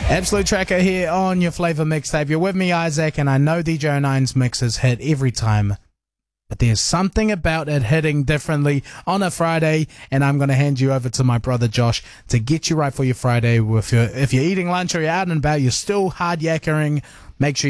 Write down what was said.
Absolute Tracker here on your Flavor Mixtape. You're with me, Isaac, and I know DJ 09's mixes hit every time, but there's something about it hitting differently on a Friday, and I'm going to hand you over to my brother Josh to get you right for your Friday. If you're eating lunch or you're out and about, you're still hard yakkering, make sure